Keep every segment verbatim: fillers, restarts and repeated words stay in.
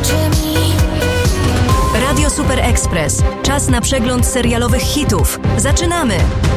Radio Super Express. Czas na przegląd serialowych hitów. Zaczynamy!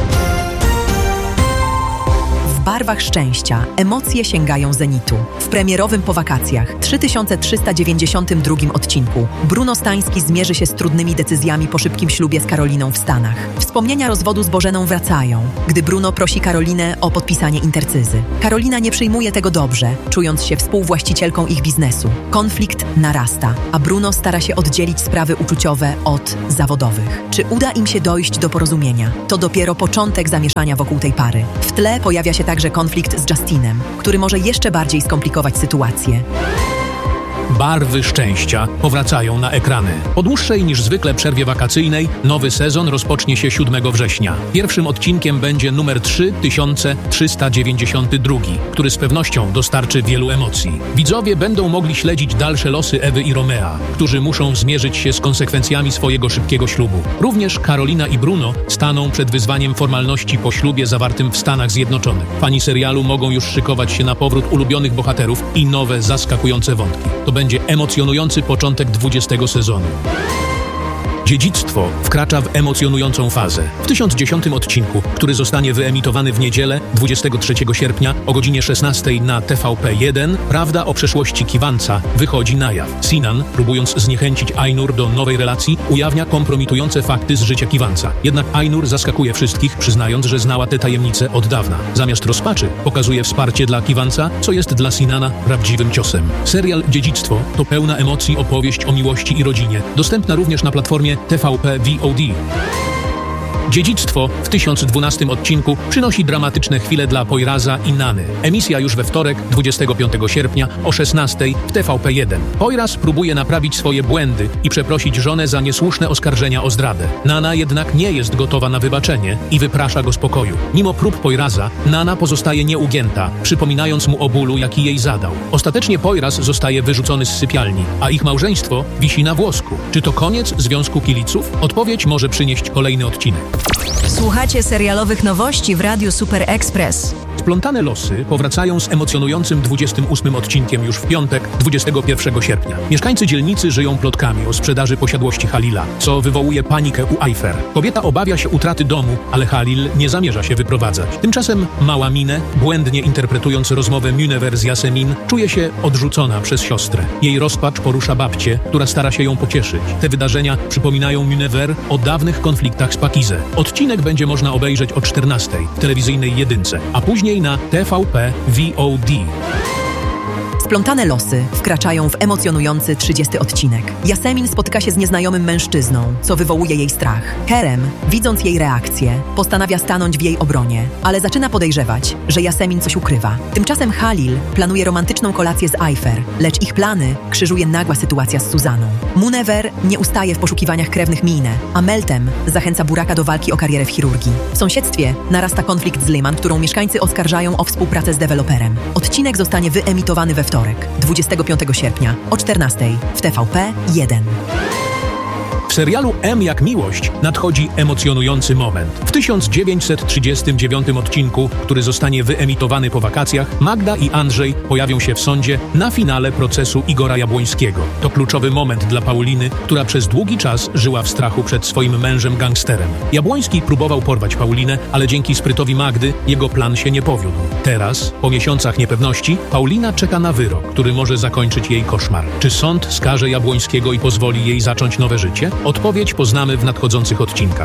W barwach szczęścia emocje sięgają zenitu. W premierowym po wakacjach trzy tysiące trzysta dziewięćdziesiątym drugim odcinku Bruno Stański zmierzy się z trudnymi decyzjami po szybkim ślubie z Karoliną w Stanach. Wspomnienia rozwodu z Bożeną wracają, gdy Bruno prosi Karolinę o podpisanie intercyzy. Karolina nie przyjmuje tego dobrze, czując się współwłaścicielką ich biznesu. Konflikt narasta, a Bruno stara się oddzielić sprawy uczuciowe od zawodowych. Czy uda im się dojść do porozumienia? To dopiero początek zamieszania wokół tej pary. W tle pojawia się także konflikt z Justinem, który może jeszcze bardziej skomplikować sytuację. Barwy szczęścia powracają na ekrany. Po dłuższej niż zwykle przerwie wakacyjnej nowy sezon rozpocznie się siódmego września. Pierwszym odcinkiem będzie numer trzy tysiące trzysta dziewięćdziesiąty drugi, który z pewnością dostarczy wielu emocji. Widzowie będą mogli śledzić dalsze losy Ewy i Romea, którzy muszą zmierzyć się z konsekwencjami swojego szybkiego ślubu. Również Karolina i Bruno staną przed wyzwaniem formalności po ślubie zawartym w Stanach Zjednoczonych. Fani serialu mogą już szykować się na powrót ulubionych bohaterów i nowe, zaskakujące wątki. To będzie emocjonujący początek dwudziestego sezonu. Dziedzictwo wkracza w emocjonującą fazę. W tysiąc dziesiątym odcinku, który zostanie wyemitowany w niedzielę dwudziestego trzeciego sierpnia o godzinie szesnastej na T V P jeden, prawda o przeszłości Kiwanca wychodzi na jaw. Sinan, próbując zniechęcić Ainur do nowej relacji, ujawnia kompromitujące fakty z życia Kiwanca. Jednak Ainur zaskakuje wszystkich, przyznając, że znała te tajemnice od dawna. Zamiast rozpaczy pokazuje wsparcie dla Kiwanca, co jest dla Sinana prawdziwym ciosem. Serial Dziedzictwo to pełna emocji opowieść o miłości i rodzinie, dostępna również na platformie T V P V O D. Dziedzictwo w tysiąc dwunastym odcinku przynosi dramatyczne chwile dla Poiraza i Nany. Emisja już we wtorek, dwudziestego piątego sierpnia o szesnastej w T V P jeden. Poiraz próbuje naprawić swoje błędy i przeprosić żonę za niesłuszne oskarżenia o zdradę. Nana jednak nie jest gotowa na wybaczenie i wyprasza go z pokoju. Mimo prób Poiraza, Nana pozostaje nieugięta, przypominając mu o bólu, jaki jej zadał. Ostatecznie Poiraz zostaje wyrzucony z sypialni, a ich małżeństwo wisi na włosku. Czy to koniec związku kibiców? Odpowiedź może przynieść kolejny odcinek. Słuchacie serialowych nowości w Radiu Super Express. Splątane losy powracają z emocjonującym dwudziestym ósmym odcinkiem już w piątek, dwudziestego pierwszego sierpnia. Mieszkańcy dzielnicy żyją plotkami o sprzedaży posiadłości Halila, co wywołuje panikę u Ayfer. Kobieta obawia się utraty domu, ale Halil nie zamierza się wyprowadzać. Tymczasem mała Minę, błędnie interpretując rozmowę Munever z Yasemin, czuje się odrzucona przez siostrę. Jej rozpacz porusza babcię, która stara się ją pocieszyć. Te wydarzenia przypominają Munever o dawnych konfliktach z Pakizę. Odcinek będzie można obejrzeć o czternastej w telewizyjnej jedynce, a później na T V P V O D. Splątane losy wkraczają w emocjonujący trzydziesty odcinek. Yasemin spotyka się z nieznajomym mężczyzną, co wywołuje jej strach. Kerem, widząc jej reakcję, postanawia stanąć w jej obronie, ale zaczyna podejrzewać, że Yasemin coś ukrywa. Tymczasem Halil planuje romantyczną kolację z Ayfer, lecz ich plany krzyżuje nagła sytuacja z Suzaną. Munever nie ustaje w poszukiwaniach krewnych Minę, a Meltem zachęca Buraka do walki o karierę w chirurgii. W sąsiedztwie narasta konflikt z Liman, którą mieszkańcy oskarżają o współpracę z deweloperem. Odcinek zostanie wyemitowany we wtorek, dwudziestego piątego sierpnia o czternastej w T V P jeden. W serialu M jak miłość nadchodzi emocjonujący moment. W tysiąc dziewięćset trzydziestym dziewiątym odcinku, który zostanie wyemitowany po wakacjach, Magda i Andrzej pojawią się w sądzie na finale procesu Igora Jabłońskiego. To kluczowy moment dla Pauliny, która przez długi czas żyła w strachu przed swoim mężem gangsterem. Jabłoński próbował porwać Paulinę, ale dzięki sprytowi Magdy jego plan się nie powiódł. Teraz, po miesiącach niepewności, Paulina czeka na wyrok, który może zakończyć jej koszmar. Czy sąd skaże Jabłońskiego i pozwoli jej zacząć nowe życie? Odpowiedź poznamy w nadchodzących odcinkach.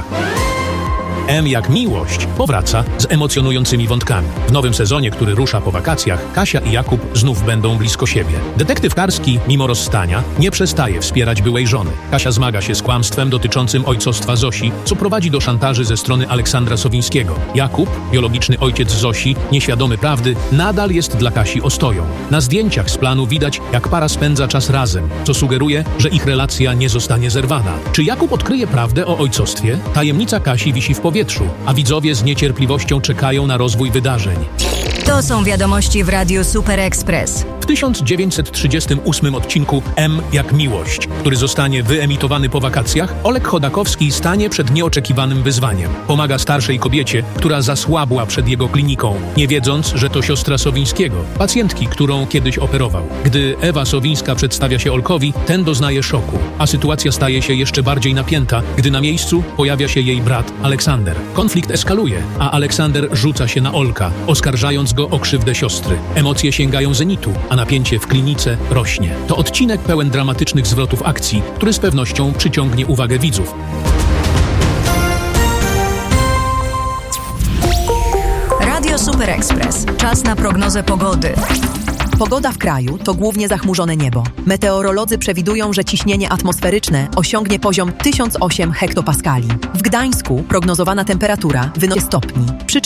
M jak miłość powraca z emocjonującymi wątkami. W nowym sezonie, który rusza po wakacjach, Kasia i Jakub znów będą blisko siebie. Detektyw Karski, mimo rozstania, nie przestaje wspierać byłej żony. Kasia zmaga się z kłamstwem dotyczącym ojcostwa Zosi, co prowadzi do szantaży ze strony Aleksandra Sowińskiego. Jakub, biologiczny ojciec Zosi, nieświadomy prawdy, nadal jest dla Kasi ostoją. Na zdjęciach z planu widać, jak para spędza czas razem, co sugeruje, że ich relacja nie zostanie zerwana. Czy Jakub odkryje prawdę o ojcostwie? Tajemnica Kasi wisi w powietrzu, a widzowie z niecierpliwością czekają na rozwój wydarzeń. To są wiadomości w Radiu Super Express. W tysiąc dziewięćset trzydziestym ósmym odcinku M jak miłość, który zostanie wyemitowany po wakacjach, Oleg Chodakowski stanie przed nieoczekiwanym wyzwaniem. Pomaga starszej kobiecie, która zasłabła przed jego kliniką, nie wiedząc, że to siostra Sowińskiego, pacjentki, którą kiedyś operował. Gdy Ewa Sowińska przedstawia się Olkowi, ten doznaje szoku, a sytuacja staje się jeszcze bardziej napięta, gdy na miejscu pojawia się jej brat Aleksander. Konflikt eskaluje, a Aleksander rzuca się na Olka, oskarżając go o krzywdę siostry. Emocje sięgają zenitu, a napięcie w klinice rośnie. To odcinek pełen dramatycznych zwrotów akcji, który z pewnością przyciągnie uwagę widzów. Radio Super Express. Czas na prognozę pogody. Pogoda w kraju to głównie zachmurzone niebo. Meteorolodzy przewidują, że ciśnienie atmosferyczne osiągnie poziom tysiąc osiem hektopaskali. W Gdańsku prognozowana temperatura wynosi stopni. Przy